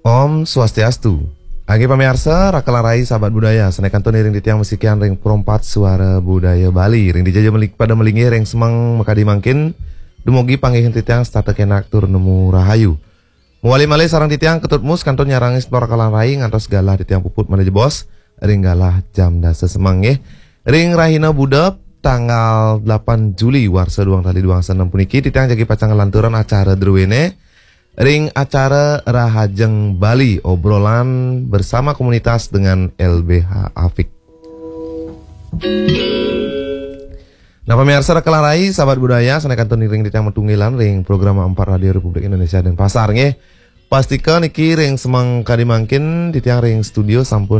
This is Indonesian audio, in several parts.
Om Swastiastu. Agi pamirsa, rakalarai sahabat budaya, senekan toni ring ditiang musikian ring perompat suara budaya Bali. Ring dijajah pada melingi ring semang makadi mangkin. Dumugi panggihin titiang stata kenak tur nemu rahayu. Muali malih sarang titiang ketut mus kanton nyarangis rakalarai ngantos galah titiang puput manaje bos. Ring galah jam dasa semang Ring rahina budep tanggal 8 Juli warsa duang tali duang senam puniki titiang jagi pacang lanturan acara druwene. Ring acara Rahajeng Bali, obrolan bersama komunitas dengan LBH Apik. Nah pemirsa rekalarai sahabat budaya, sanekan tuni ring ditang metunggilan ring program 4 Radio Republik Indonesia dan pasar nge. Pastikan iki ring semang kadi mangkin titiang ring studio sampun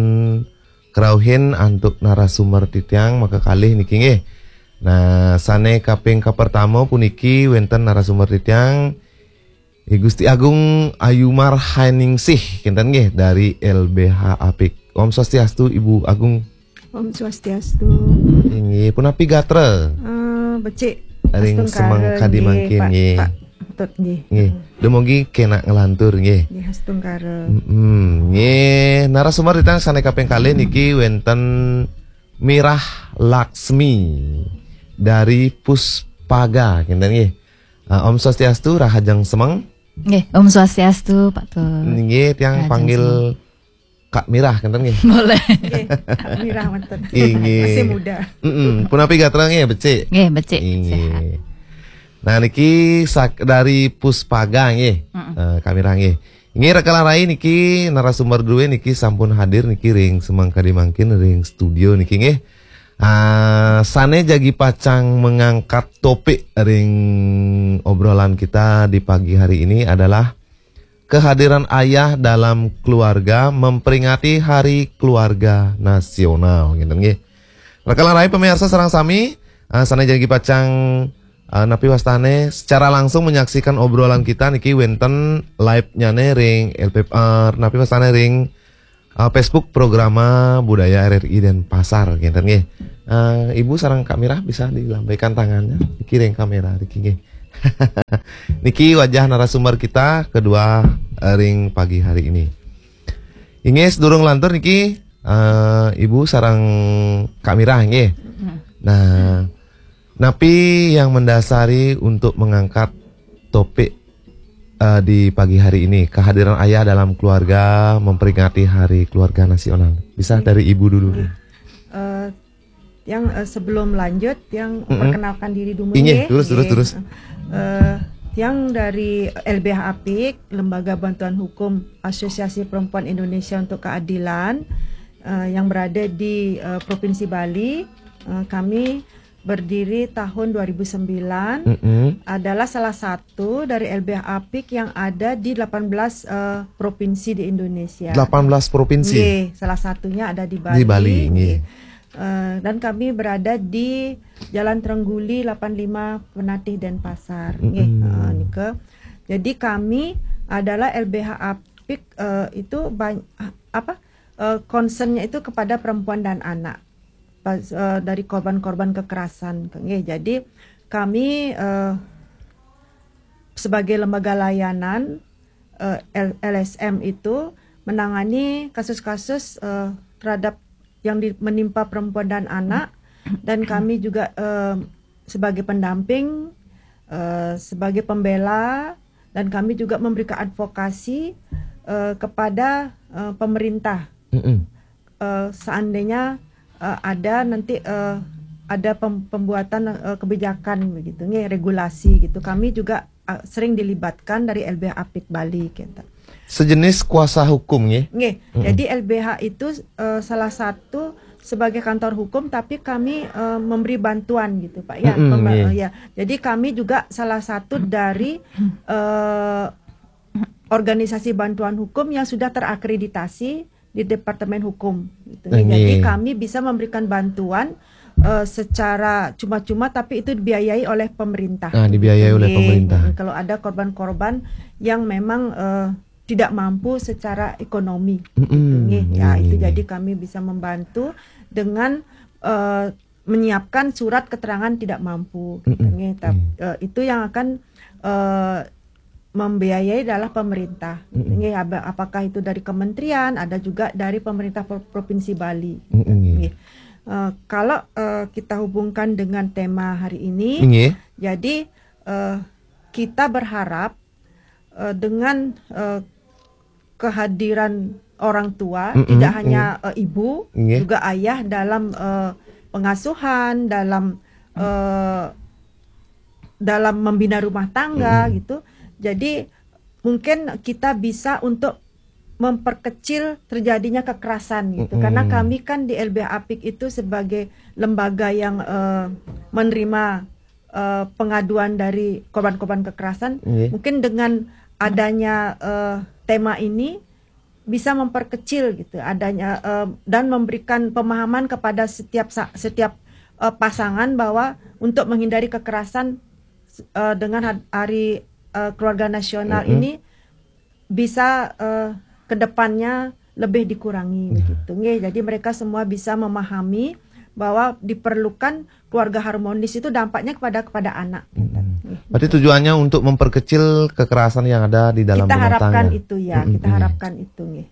kerauhin antuk narasumber titiang maka kalih niki nge. Nah sane kaping kapertama puniki wenten narasumber titiang Gusti Agung Ayumar Haningsih kinten nggih dari LBH Apik. Om Swastiastu Ibu Agung. Om Swastiastu. Nggih, punapi gatre? Becik. Ring semang kadi mangkin nggih. Pak Tut nggih. Nggih. Dumugi kena ngelantur nggih. Nggih hastung kare. Nggih, narasumber ditang sane kaping kalih niki wenten Mirah Laksmi dari Puspaga kinten nggih. Om Swastiastu Rahajeng Semeng. Nggih, Om Swastiastu Pak Tut. Nggih, tiang panggil Kak Mirah kan nggih. Boleh. Nggih, Kak Mirah menten. Nggih. Masih muda. Punapi gatra nggih becik. Nggih, becik. Nggih. Nah niki dari Puspaga nggih. Kak Mirah nggih. Nggih rekalarai niki narasumber duwe niki sampun hadir niki ring semangka dimangkin ring studio niki nggih. Sane jagi pacang mengangkat topik ring obrolan kita di pagi hari ini adalah kehadiran ayah dalam keluarga memperingati Hari Keluarga Nasional gitu nggih. Rekalarai pemirsa sareng sami sane jagi pacang napi wastane secara langsung menyaksikan obrolan kita niki wenten live-nya ring LPR napi wastane ring Facebook Programa Budaya RRI dan Pasar gitu nggih. Ibu sareng Kak Mirah bisa dilambaikan tangannya dikiring kamera niki. Niki wajah narasumber kita kedua ring pagi hari ini. Inges durung lantur niki Ibu sareng Kak Mirah nggih. Nah, napi yang mendasari untuk mengangkat topik di pagi hari ini kehadiran ayah dalam keluarga memperingati Hari Keluarga Nasional. Bisa dari Ibu dulu. Yang sebelum lanjut yang perkenalkan diri dulu nggih. Terus. Yang dari LBH Apik, Lembaga Bantuan Hukum Asosiasi Perempuan Indonesia untuk Keadilan yang berada di Provinsi Bali. Kami berdiri tahun 2009, adalah salah satu dari LBH Apik yang ada di 18 provinsi di Indonesia. 18 provinsi? Nggih, salah satunya ada di Bali. Di Bali, nggih. Dan kami berada di Jalan Trengguli 85 Penatih Denpasar. Nggih, nike. Jadi kami adalah LBH Apik itu concernnya itu kepada perempuan dan anak. Dari korban-korban kekerasan. Jadi kami sebagai lembaga layanan LSM itu menangani kasus-kasus terhadap yang menimpa perempuan dan anak, dan kami juga sebagai pendamping, sebagai pembela, dan kami juga memberikan advokasi kepada pemerintah. Seandainya ada nanti ada pembuatan kebijakan begitu nih, regulasi gitu. Kami juga sering dilibatkan dari LBH Apik Bali gitu. Sejenis kuasa hukum nggih. Jadi LBH itu salah satu sebagai kantor hukum, tapi kami memberi bantuan gitu Pak ya. Ya. Jadi kami juga salah satu dari organisasi bantuan hukum yang sudah terakreditasi di Departemen Hukum gitu. Jadi kami bisa memberikan bantuan secara cuma-cuma, tapi itu dibiayai oleh pemerintah. Dibiayai oleh pemerintah. Kalau ada korban-korban yang memang tidak mampu secara ekonomi gitu. Itu jadi kami bisa membantu dengan menyiapkan surat keterangan tidak mampu gitu. Itu yang akan membiayai adalah pemerintah. Nggih, apakah itu dari kementerian, ada juga dari pemerintah Provinsi Bali. Nggih. Kalau kita hubungkan dengan tema hari ini, jadi kita berharap dengan kehadiran orang tua, tidak hanya ibu, juga ayah dalam pengasuhan, dalam membina rumah tangga gitu. Jadi mungkin kita bisa untuk memperkecil terjadinya kekerasan gitu. Karena kami kan di LBH Apik itu sebagai lembaga yang menerima pengaduan dari korban-korban kekerasan, mungkin dengan adanya tema ini bisa memperkecil gitu adanya dan memberikan pemahaman kepada setiap pasangan bahwa untuk menghindari kekerasan dengan hari keluarga nasional ini bisa kedepannya lebih dikurangi begitu. Jadi mereka semua bisa memahami bahwa diperlukan keluarga harmonis itu dampaknya kepada anak. Berarti tujuannya untuk memperkecil kekerasan yang ada di dalam rumah tangga. Kita harapkan itu ya, kita harapkan itu nggih.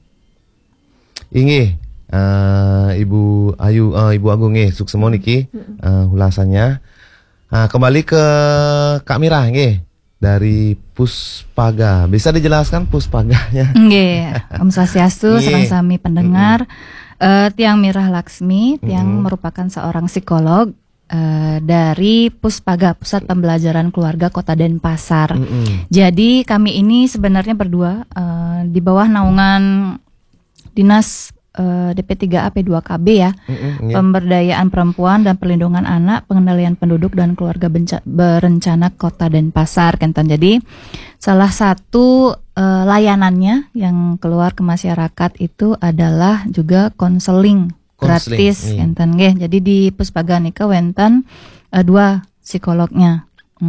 Inggih, Ibu Ayu, Ibu Agung nggih, suksemo niki ulasannya. Kembali ke Kak Mira nggih dari Puspaga. Bisa dijelaskan Puspaganya? Nggih, Om Swastiastu, sareng sami pendengar. Tiang Mirah Laksmi, Tiang merupakan seorang psikolog dari Puspaga, Pusat Pembelajaran Keluarga Kota Denpasar. Jadi kami ini sebenarnya berdua di bawah naungan Dinas DP3A P2KB ya, Pemberdayaan Perempuan dan Perlindungan Anak, Pengendalian Penduduk dan Keluarga Berencana Kota Denpasar, Kenten. Jadi salah satu layanannya yang keluar ke masyarakat itu adalah juga konseling gratis, Kenten. Jadi di Puspaga nika wenten 2 psikolognya.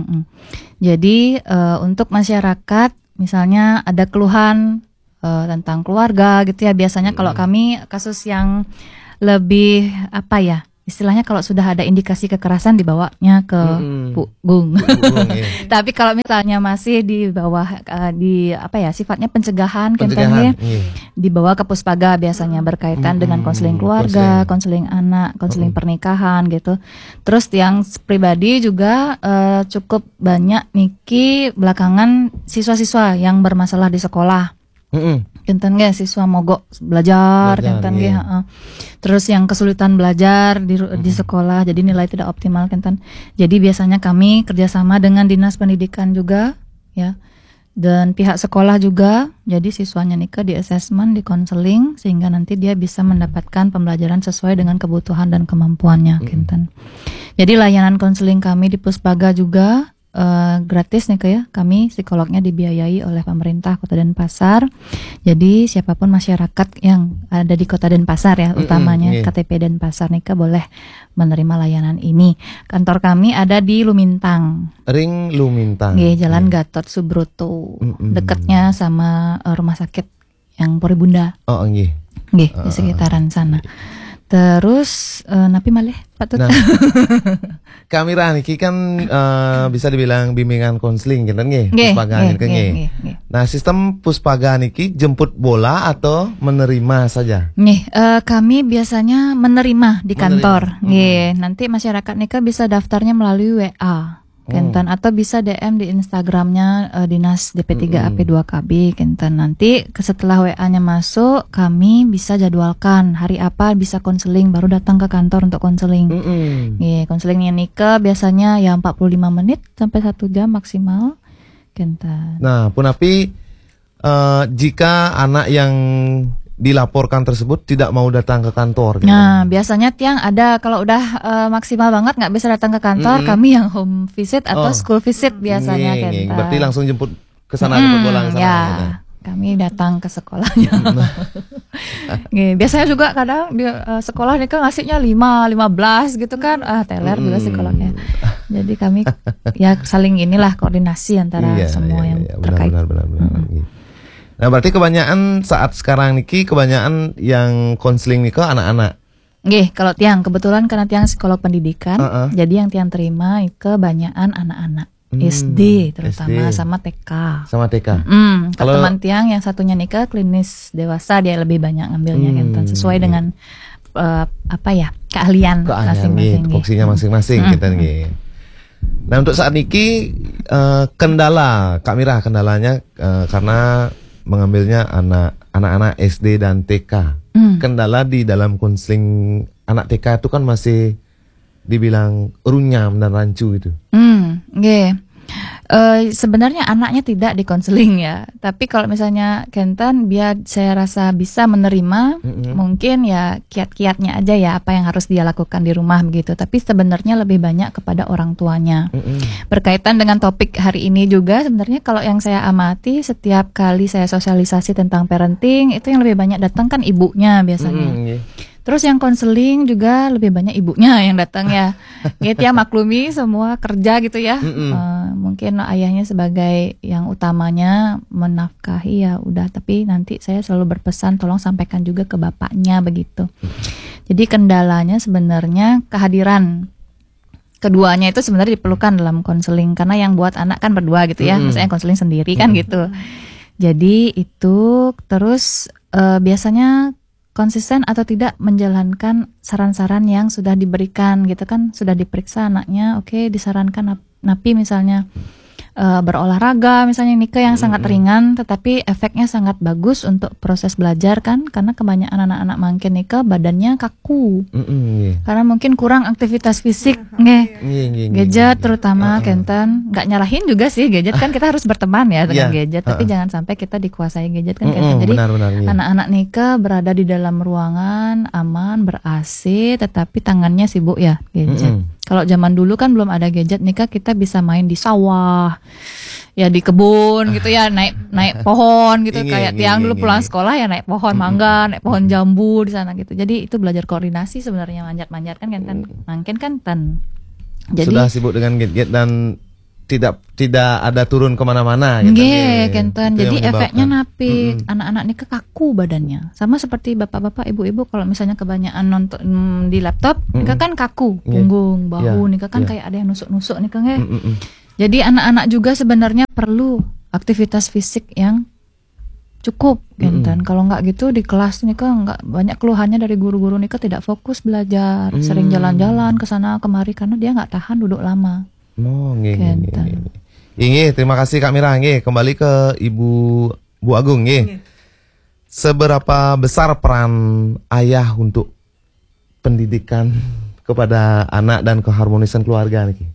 Jadi untuk masyarakat misalnya ada keluhan tentang keluarga gitu ya, biasanya kalau kami kasus yang lebih apa ya, istilahnya kalau sudah ada indikasi kekerasan dibawanya ke Gung. Tapi kalau misalnya masih di bawah di apa ya, sifatnya pencegahan. Dibawa ke Puspaga biasanya berkaitan dengan konseling keluarga, konseling anak, konseling pernikahan gitu. Terus yang pribadi juga cukup banyak niki belakangan siswa-siswa yang bermasalah di sekolah. Kenten nggih, siswa mogok belajar, kenten nggih. Terus yang kesulitan belajar di sekolah, jadi nilai tidak optimal, kenten. Jadi biasanya kami kerjasama dengan Dinas Pendidikan juga, ya, dan pihak sekolah juga. Jadi siswanya nika di assessment, di konseling, sehingga nanti dia bisa mendapatkan pembelajaran sesuai dengan kebutuhan dan kemampuannya, kenten. Jadi layanan konseling kami di Puspaga juga gratis nih ya, kami psikolognya dibiayai oleh pemerintah Kota Denpasar. Jadi siapapun masyarakat yang ada di Kota Denpasar ya, utamanya KTP Denpasar nih boleh menerima layanan ini. Kantor kami ada di Lumintang. Ring Lumintang. Jalan Gatot Subroto, dekatnya sama rumah sakit yang Puri Bunda. Oh nggih. Di sekitaran sana. Terus napi malih Pak Tut. Nah, kami niki kan bisa dibilang bimbingan konseling gitu nggih, Puspaga nggih. Nah, sistem Puspaga niki jemput bola atau menerima saja? Kami biasanya menerima di kantor. Nanti masyarakat nika bisa daftarnya melalui WA. Kenten, atau bisa DM di Instagramnya Dinas DP3A P2KB, Kenten. Nanti setelah WA-nya masuk, kami bisa jadwalkan hari apa bisa konseling, baru datang ke kantor untuk konseling. Konselingnya Nika biasanya ya 45 menit sampai 1 jam maksimal, Kenten. Nah, Punapi jika anak yang dilaporkan tersebut tidak mau datang ke kantor. Nah, biasanya Tiang ada kalau udah maksimal banget nggak bisa datang ke kantor, kami yang home visit atau school visit biasanya. Berarti langsung jemput ke sana, jemput bola ke sana. Ya, kami datang ke sekolahnya. Biasanya juga kadang di sekolah nih kan ngasihnya 5-15 gitu kan, teler juga psikolognya. Jadi kami ya saling inilah koordinasi antara semua yang terkait. Benar. Nah, berarti kebanyakan saat sekarang niki kebanyakan yang konseling niki anak-anak. Kalau Tiang kebetulan karena Tiang psikolog pendidikan, jadi yang Tiang terima kebanyakan anak-anak. SD terutama SD. sama TK. Sama TK. Kalau teman tiang yang satunya nikah klinis dewasa dia lebih banyak ngambilnya kan sesuai dengan keahlian masing-masing. Fungsinya masing-masing kita nih. Nah untuk saat niki kendala Kak Mira kendalanya karena mengambilnya anak-anak SD dan TK. Kendala di dalam konseling anak TK itu kan masih dibilang runyam dan rancu itu. Sebenarnya anaknya tidak dikonseling ya, tapi kalau misalnya Kenten biar saya rasa bisa menerima, mungkin ya kiat-kiatnya aja ya apa yang harus dia lakukan di rumah begitu. Tapi sebenarnya lebih banyak kepada orang tuanya. Berkaitan dengan topik hari ini juga sebenarnya kalau yang saya amati setiap kali saya sosialisasi tentang parenting itu yang lebih banyak datang kan ibunya biasanya. Terus yang konseling juga lebih banyak ibunya yang datang ya. Gitu ya, maklumi semua kerja gitu ya. Mungkin ayahnya sebagai yang utamanya menafkahi ya udah, tapi nanti saya selalu berpesan tolong sampaikan juga ke bapaknya begitu. Jadi kendalanya sebenarnya kehadiran keduanya itu sebenarnya diperlukan dalam konseling karena yang buat anak kan berdua gitu ya. Misalnya konseling sendiri kan gitu. Jadi itu terus biasanya konsisten atau tidak menjalankan saran-saran yang sudah diberikan gitu kan, sudah diperiksa anaknya, oke, disarankan napi misalnya berolahraga misalnya nikah yang sangat ringan tetapi efeknya sangat bagus untuk proses belajar kan, karena kebanyakan anak-anak mangkin nikah badannya kaku karena mungkin kurang aktivitas fisik gadget terutama Kenten, nggak nyalahin juga sih gadget kan, kita harus berteman ya dengan gadget tapi jangan sampai kita dikuasai gadget kan Kenten. Jadi anak-anak nikah berada di dalam ruangan aman ber-AC tetapi tangannya sibuk ya gadget. Kalau zaman dulu kan belum ada gadget nikah, kita bisa main di sawah, ya di kebun gitu ya, naik pohon gitu kayak tiang dulu pulang sekolah ya naik pohon mangga, naik pohon jambu di sana gitu. Jadi itu belajar koordinasi sebenarnya, manjat-manjat kan mungkin kan Jadi sudah sibuk dengan gadget dan tidak ada turun kemana-mana Kenten. Jadi efeknya napi anak-anak ini kaku badannya, sama seperti bapak-bapak ibu-ibu kalau misalnya kebanyakan nonton di laptop nikah kan kaku punggung bahu nikah kan kayak ada yang nusuk-nusuk nikah Jadi anak-anak juga sebenarnya perlu aktivitas fisik yang cukup Kenten. Kalau nggak gitu di kelas nikah nggak banyak keluhannya dari guru-guru nikah tidak fokus belajar, sering jalan-jalan ke sana kemari karena dia nggak tahan duduk lama. Terima kasih Kak Mira. Kembali ke Bu Agung. Seberapa besar peran ayah untuk pendidikan kepada anak dan keharmonisan keluarga nih?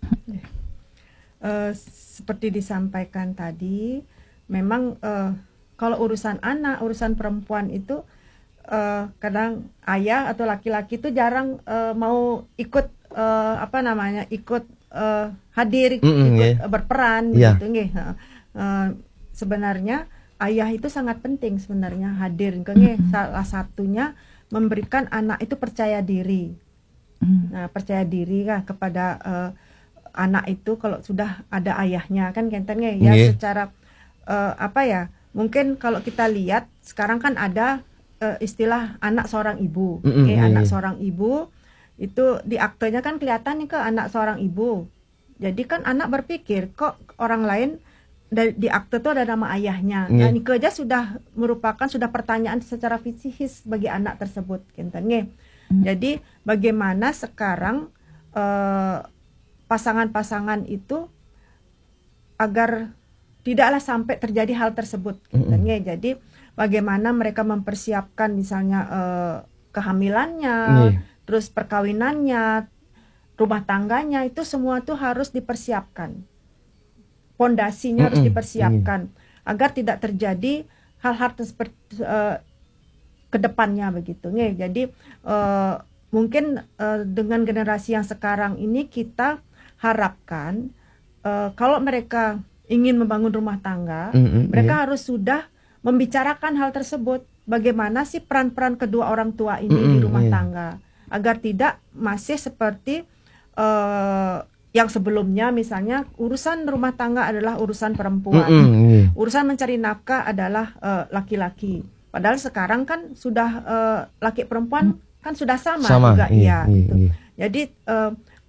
Seperti disampaikan tadi, memang kalau urusan anak, urusan perempuan itu kadang ayah atau laki-laki itu jarang mau ikut ikut hadir, ikut berperan gitu sebenarnya ayah itu sangat penting sebenarnya hadir salah satunya memberikan anak itu percaya diri. Nah, percaya diri kepada anak itu kalau sudah ada ayahnya kan Kenten secara mungkin kalau kita lihat sekarang kan ada istilah anak seorang ibu. Anak seorang ibu itu di aktenya kan kelihatan nih anak seorang ibu. Jadi kan anak berpikir kok orang lain di akte itu ada nama ayahnya. Nah, ini aja sudah merupakan pertanyaan secara fisikis bagi anak tersebut, Kenten. Jadi bagaimana sekarang pasangan-pasangan itu agar tidaklah sampai terjadi hal tersebut, Kenten. Jadi bagaimana mereka mempersiapkan misalnya kehamilannya, terus perkawinannya, rumah tangganya, itu semua tuh harus dipersiapkan. Pondasinya harus dipersiapkan agar tidak terjadi hal-hal seperti kedepannya begitu. Jadi mungkin dengan generasi yang sekarang ini kita harapkan kalau mereka ingin membangun rumah tangga, mereka harus sudah membicarakan hal tersebut. Bagaimana sih peran-peran kedua orang tua ini di rumah tangga, agar tidak masih seperti yang sebelumnya, misalnya urusan rumah tangga adalah urusan perempuan, urusan mencari nafkah adalah laki-laki. Padahal sekarang kan sudah laki perempuan kan sudah sama juga gitu. Jadi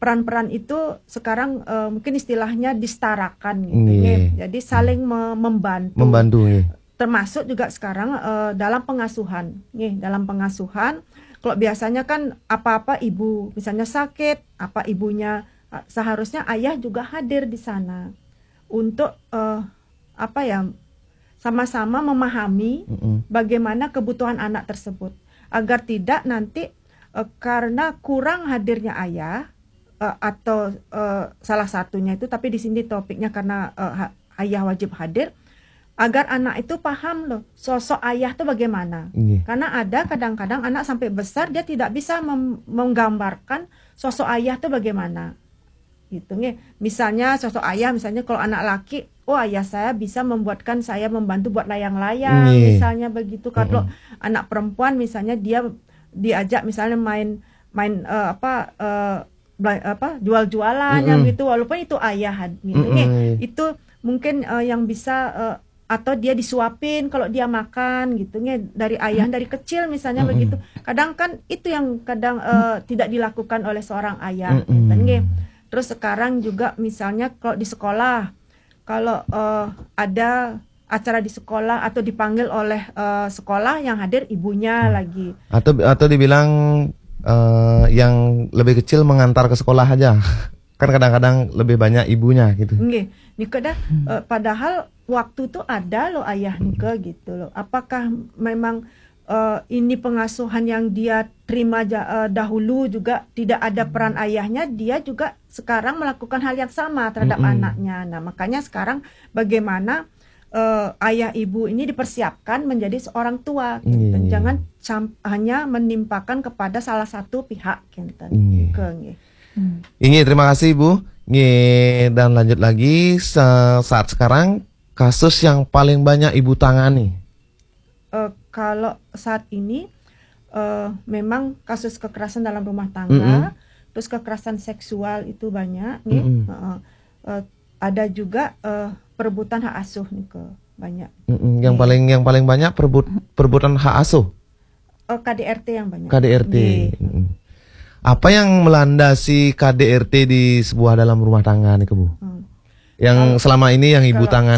peran-peran itu sekarang mungkin istilahnya disetarakan gitu, jadi saling membantu. Termasuk juga sekarang dalam pengasuhan, dalam pengasuhan. Kalau biasanya kan apa-apa ibu misalnya sakit, apa ibunya seharusnya ayah juga hadir di sana untuk sama-sama memahami bagaimana kebutuhan anak tersebut, agar tidak nanti karena kurang hadirnya ayah atau salah satunya itu, tapi di sini topiknya karena ayah wajib hadir, agar anak itu paham loh sosok ayah itu bagaimana. Karena ada kadang-kadang anak sampai besar dia tidak bisa menggambarkan sosok ayah itu bagaimana. Gitu nih. Misalnya sosok ayah, misalnya kalau anak laki, oh ayah saya bisa membuatkan saya membantu buat layang-layang, misalnya begitu. Kalau anak perempuan misalnya dia diajak misalnya main jual-jualannya gitu, walaupun itu ayah gitu nih. Itu mungkin yang bisa atau dia disuapin kalau dia makan gitu nih, dari ayah dari kecil misalnya begitu. Kadang kan itu yang kadang tidak dilakukan oleh seorang ayah gitu nih. Terus sekarang juga misalnya kalau di sekolah, kalau ada acara di sekolah atau dipanggil oleh sekolah, yang hadir ibunya lagi. Atau dibilang yang lebih kecil mengantar ke sekolah aja. Kan kadang-kadang lebih banyak ibunya gitu. Padahal waktu itu ada loh ayah Nika gitu loh. Apakah memang ini pengasuhan yang dia terima dahulu juga tidak ada peran ayahnya, dia juga sekarang melakukan hal yang sama terhadap anaknya. Nah makanya sekarang bagaimana ayah ibu ini dipersiapkan menjadi seorang tua, gitu. Jangan hanya menimpakan kepada salah satu pihak. Gitu. Terima kasih Ibu. Dan lanjut lagi, saat sekarang kasus yang paling banyak Ibu tangani. Kalau saat ini memang kasus kekerasan dalam rumah tangga, terus kekerasan seksual itu banyak, ada juga perebutan hak asuh nih banyak. Yang paling banyak perebutan hak asuh. KDRT yang banyak. KDRT. Apa yang melandasi KDRT di sebuah dalam rumah tangga nih Bu? Yang selama ini yang Ibu tangani.